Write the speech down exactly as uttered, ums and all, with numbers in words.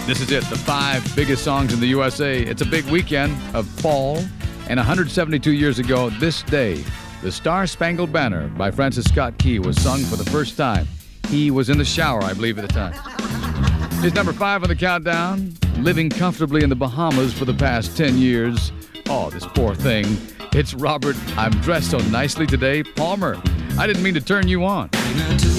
This is it, the five biggest songs in the U S A. It's a big weekend of fall, and one hundred seventy-two years ago this day, the Star-Spangled Banner by Francis Scott Key was sung for the first time. He was in the shower, I believe, at the time. Here's number five on the countdown. Living comfortably in the Bahamas for the past ten years. Oh, this poor thing. It's Robert, I'm dressed so nicely today, Palmer. I didn't mean to turn you on.